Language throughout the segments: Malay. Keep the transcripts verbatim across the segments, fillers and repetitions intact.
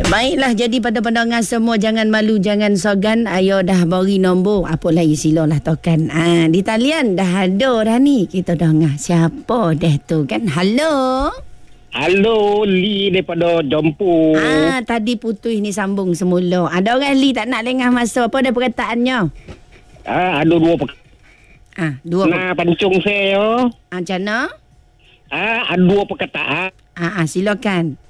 Baiklah, jadi pada pendengar semua, jangan malu, jangan sogan. Ayo dah beri nombor. Apa lagi silalah tokan. Ah, di talian dah ada dah ni. Kita dengar siapa dah tu kan. Halo. Halo, Li daripada Jompo. Ah, tadi putus ni sambung semula. Ada orang Li tak nak lengah masa. Apa dah perkataannya? Ah, ada dua perkataan. Ah, dua. Nah, pancung saya. Ah, macam mana? Ah, ada dua perkataan. Ah, ah, silakan.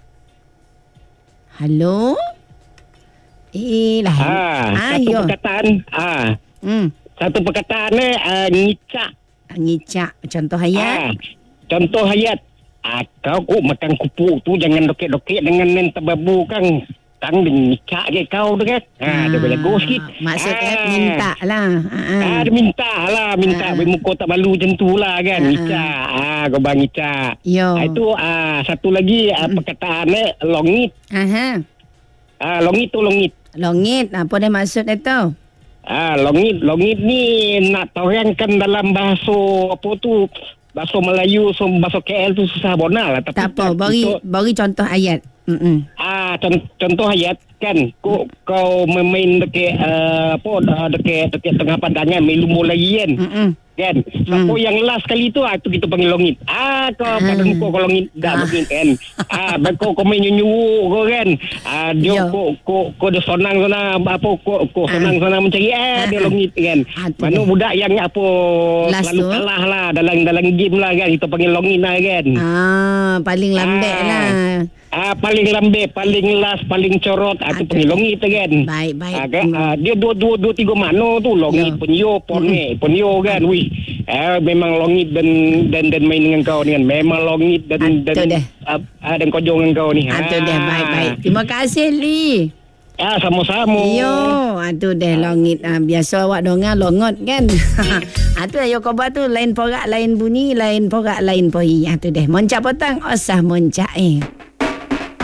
Halo? Eh, lah. Ah, satu yo. perkataan. Ah, Hmm. satu perkataan ni uh, ngicak. Ngicak. Contoh ayat. Ah, contoh ayat. Ah, kau kok makan kupuk tu jangan dokek-dokek dengan nen tebabu kang. Kang ngicak je kau tu kan. Ah, dia boleh go sikit. Maksudnya ah. minta lah. Ah, ah. Ah, dia minta lah. Minta. Ah. Bermuka tak malu macam tu lah kan. Ah. Ngicak. Ah, kau bang ngicak. Yo. Ah, itu ah, satu lagi ah, perkataan ni longit. Aha. Ah, longit tu longit. Longit. Apa dia maksud dia tu? Ah, longit. Longit ni nak torangkan dalam bahasa apa tu, bahasa Melayu, so bahasa K L tu susah bona lah. Tapi Tak apa. Bagi, untuk, bagi contoh ayat. Mm-mm. ah, contoh, contoh ayat kan, kau kau main dekat uh, apa uh, dekat dekat tengah padangan main lumur lagi kan. Mm-mm. Kan. Siapa yang last kali tu, ah, tu kita panggil longit. Ah, kau Ah. pada muka kau longit dah Ah. longit kan. Ah, kau kau main nyunyuk kau kan. Ah, dia Yo. kau kau kau dia sonang sana apa kau kau Ah. sonang sana mencari eh dia Ah. longit kan. Ah, tu Mana dia. budak yang apa Last selalu tu. kalah lah dalam dalam game lah kan, kita panggil longit lah kan. Ah, paling lambek Ah. lah. Ah, paling lambe, paling last, paling corot, ah, tu Aduh. panggil longit kan. Baik, baik. Ah, kan? Hmm. Ah, dia dua dua dua tiga makna tu, longit, Ya. penyo, ponge, penyo kan. Wih. Ah, memang longit dan dan dan main dengan kau ni kan. Memang longit dan Ah, tu dan dah. ah, ah, dan kojong dengan kau ni. Ah, tu dah. Baik, baik. Terima kasih, Li. Ah, sama-sama. Yo, itu dah longit. Ah, biasa awak dengar longot kan. Ah, tu ayo khabar tu, lain porak lain bunyi, lain porak lain poi. Ah, tu dah. Moncak petang, osah moncak eh.